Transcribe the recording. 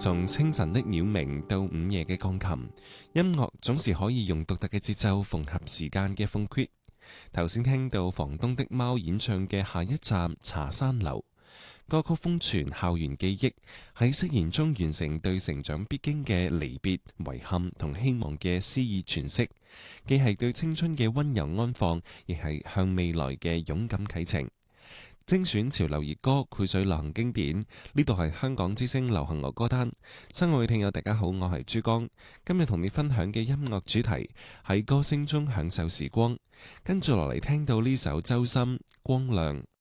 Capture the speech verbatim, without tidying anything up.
從清晨的鳥鳴到午夜嘅鋼琴，音樂總是可以用獨特嘅節奏縫合時間嘅縫隙。頭先聽到房東的貓演唱嘅下一站茶山樓，歌曲封存校園記憶，喺釋言中完成對成長必經嘅離別、遺憾同希望嘅詩意詮釋，既係對青春嘅溫柔安放，亦係向未來嘅勇敢啟程。精選潮流熱歌，繪水流行經典。呢度係香港之聲流行樂歌單。親愛嘅聽友大家好，我係珠江。今日同你分享嘅音樂主題喺歌聲中享受時光。跟住落嚟聽到呢首周深《光亮》。